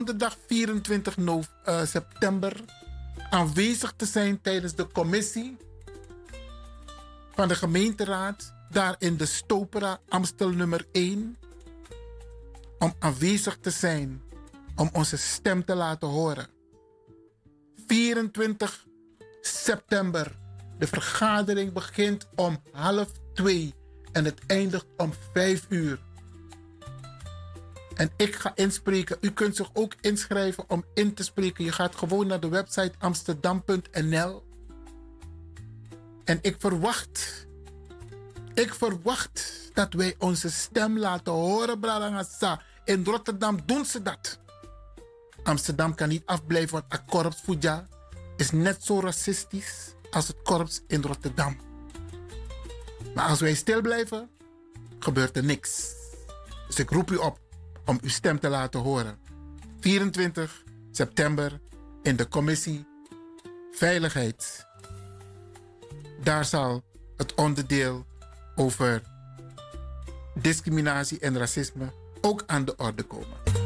donderdag 24 september aanwezig te zijn tijdens de commissie van de gemeenteraad daar in de Stopera Amstel nummer 1. Om aanwezig te zijn, om onze stem te laten horen. 24 september. De vergadering begint om 1:30 en het eindigt om 5:00. En ik ga inspreken. U kunt zich ook inschrijven om in te spreken. Je gaat gewoon naar de website amsterdam.nl. En ik verwacht dat wij onze stem laten horen, Brarangasa. In Rotterdam doen ze dat. Amsterdam kan niet afblijven, want het korps Fuja is net zo racistisch als het korps in Rotterdam. Maar als wij stil blijven, gebeurt er niks. Dus ik roep u op om uw stem te laten horen. 24 september in de commissie Veiligheid. Daar zal het onderdeel over discriminatie en racisme ook aan de orde komen.